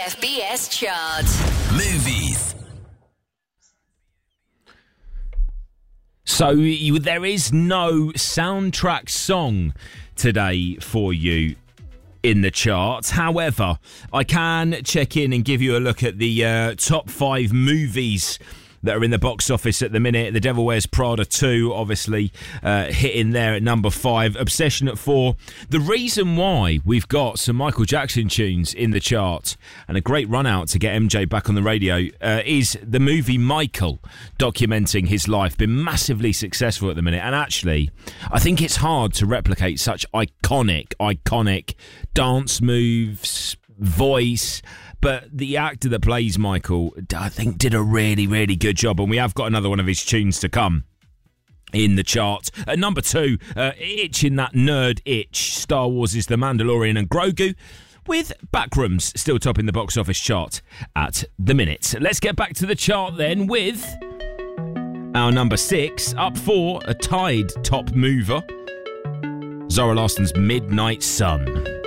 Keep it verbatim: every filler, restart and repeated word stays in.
F B S chart. Movies. So you, there is no soundtrack song today for you in the charts. However, I can check in and give you a look at the uh, top five movies that are in the box office at the minute. The Devil Wears Prada two, obviously, uh, hitting there at number five. Obsession at four. The reason why we've got some Michael Jackson tunes in the chart and a great run out to get M J back on the radio uh, is the movie Michael, documenting his life. Been massively successful at the minute. And actually, I think it's hard to replicate such iconic, iconic dance moves, voice. But the actor that plays Michael, I think, did a really, really good job. And we have got another one of his tunes to come in the chart. At number two, uh, itching that nerd itch, Star Wars is The Mandalorian and Grogu, with Backrooms still topping the box office chart at the minute. Let's get back to the chart then with our number six. Up four, a tied top mover, Zara Larson's Midnight Sun.